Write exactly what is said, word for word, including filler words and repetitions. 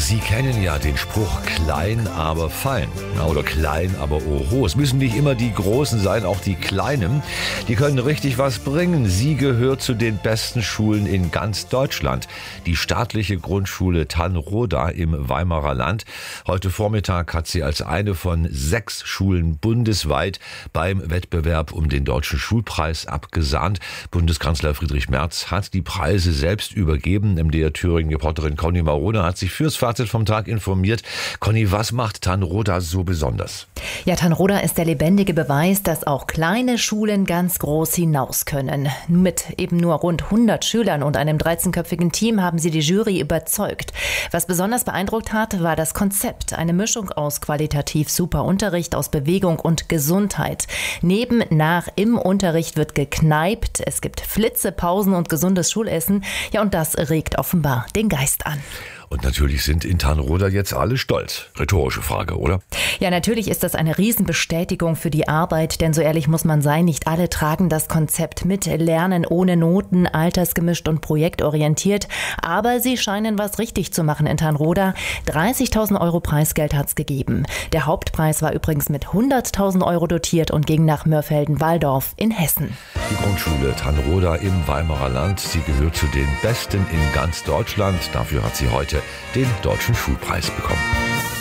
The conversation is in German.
Sie kennen ja den Spruch klein, aber fein. Ja, oder klein, aber oho. Es müssen nicht immer die Großen sein, auch die Kleinen. Die können richtig was bringen. Sie gehört zu den besten Schulen in ganz Deutschland. Die staatliche Grundschule Tanroda im Weimarer Land. Heute Vormittag hat sie als eine von sechs Schulen bundesweit beim Wettbewerb um den Deutschen Schulpreis abgesahnt. Bundeskanzler Friedrich Merz hat die Preise selbst übergeben. M D R Thüringen-Reporterin Conny Marone hat sich fürs Fazit vom Tag informiert. Conny, was macht Tanroda so besonders? Ja, Tanroda ist der lebendige Beweis, dass auch kleine Schulen ganz groß hinaus können. Mit eben nur rund hundert Schülern und einem dreizehnköpfigen Team haben sie die Jury überzeugt. Was besonders beeindruckt hat, war das Konzept. Eine Mischung aus qualitativ super Unterricht, aus Bewegung und Gesundheit. Neben, nach, im Unterricht wird gekneipt. Es gibt Flitze, Pausen und gesundes Schulessen. Ja, und das regt offenbar den Geist an. Und natürlich sind in Tanroda jetzt alle stolz. Rhetorische Frage, oder? Ja, natürlich ist das eine Riesenbestätigung für die Arbeit, denn so ehrlich muss man sein, nicht alle tragen das Konzept mit. Lernen ohne Noten, altersgemischt und projektorientiert. Aber sie scheinen was richtig zu machen in Tanroda. dreißigtausend Euro Preisgeld hat's gegeben. Der Hauptpreis war übrigens mit hunderttausend Euro dotiert und ging nach Mörfelden-Walldorf in Hessen. Die Grundschule Tanroda im Weimarer Land, sie gehört zu den besten in ganz Deutschland. Dafür hat sie heute den Deutschen Schulpreis bekommen.